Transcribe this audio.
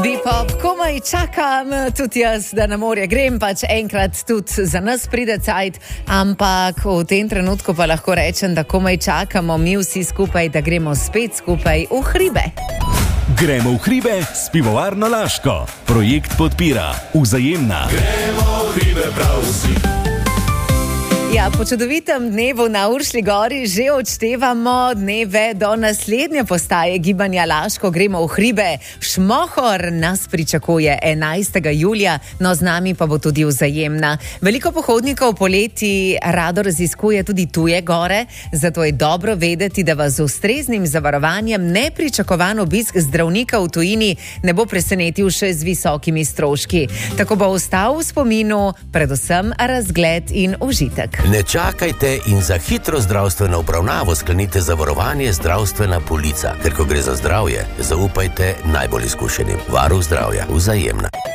Bipop, komaj čakam, tudi jaz, da na morje grem, pač enkrat tudi za nas pride cajt, ampak v tem trenutku pa lahko rečem, da komaj čakamo mi vsi skupaj, da gremo spet skupaj v hribe. Gremo v hribe s pivovarno Laško. Projekt podpira Vzajemna. Gremo v hribe prav vsi. Ja, po čudovitem dnevu na Uršlji gori že odštevamo dneve do naslednje postaje gibanja Laško. Gremo v hribe. Šmohor nas pričakuje 11. julija, no z nami pa bo tudi Vzajemna. Veliko pohodnikov poleti rado raziskuje tudi tuje gore, zato je dobro vedeti, da vas z ustreznim zavarovanjem nepričakovan obisk zdravnika v tujini ne bo presenetil še z visokimi stroški. Tako bo ostal v spominu predvsem razgled in užitek. Ne čakajte in za hitro zdravstveno obravnavo sklenite zavarovanje zdravstvena polica, ker ko gre za zdravje, zaupajte najbolj izkušenim. Varuh zdravja, Vzajemna.